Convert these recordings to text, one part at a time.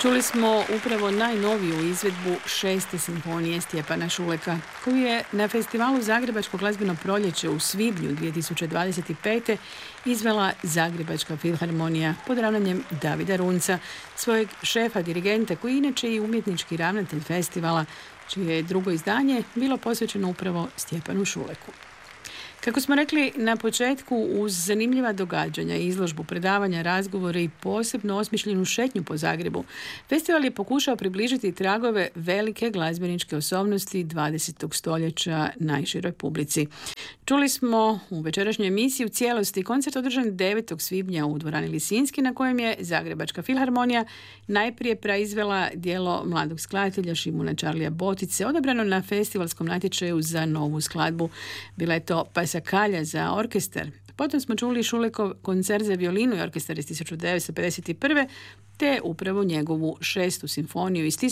Čuli smo upravo najnoviju izvedbu 6. simfonije Stjepana Šuleka, koju je na festivalu Zagrebačko glazbeno proljeće u svibnju 2025. izvela Zagrebačka filharmonija pod ravnanjem Davida Runca, svojeg šefa dirigenta koji je inače i umjetnički ravnatelj festivala, čije je drugo izdanje bilo posvećeno upravo Stjepanu Šuleku. Kako smo rekli na početku, uz zanimljiva događanja, izložbu, predavanja, razgovore i posebno osmišljenu šetnju po Zagrebu, festival je pokušao približiti tragove velike glazbeničke osobnosti 20. stoljeća najširoj publici. Čuli smo u večerašnjoj emisiji u cijelosti koncert održan 9. svibnja u dvorani Lisinski, na kojem je Zagrebačka filharmonija najprije praizvela djelo mladog skladatelja Šimuna Čarlija Botice, odabrano na festivalskom natječaju za novu skladbu. Bila je to Pasakalja za orkestar. Potom smo čuli Šulekov koncert za violinu i orkestar iz 1951. te upravo njegovu 6. simfoniju iz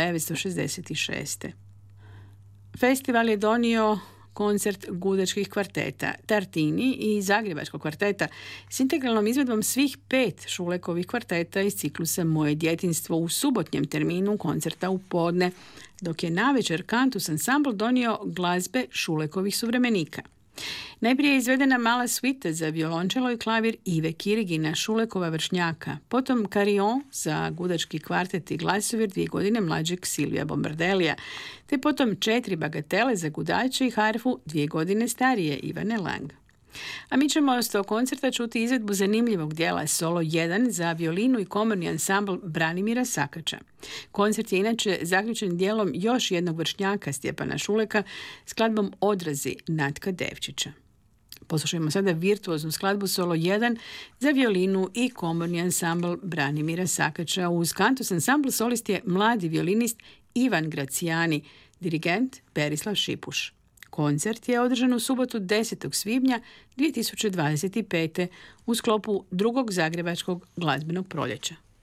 1966. Festival je donio koncert gudačkih kvarteta, Tartini i Zagrebačkog kvarteta s integralnom izvedbom svih 5 Šulekovih kvarteta iz ciklusa Moje djetinjstvo u subotnjem terminu koncerta u podne, dok je navečer Cantus Ensemble donio glazbe Šulekovih suvremenika. Najprije je izvedena mala suita za violončelo i klavir Ive Kirigina, Šulekova vršnjaka, potom Carillon za gudački kvartet i glasovir 2 godine mlađeg Silvija Bombardelija, te potom 4 bagatele za gudače i harfu 2 godine starije Ivane Lang. A mi ćemo s tog koncerta čuti izvedbu zanimljivog dijela Solo 1 za violinu i komorni ansambl Branimira Sakača. Koncert je inače zaključen dijelom još jednog vršnjaka Stjepana Šuleka, skladbom Odrazi Natka Devčića. Poslušajmo sada virtuoznu skladbu Solo 1 za violinu i komorni ansambl Branimira Sakača. Uz Cantus Ensemble solist je mladi violinist Ivan Gracijani, dirigent Berislav Šipuš. Koncert je održan u subotu 10. svibnja 2025. u sklopu drugog Zagrebačkog glazbenog proljeća.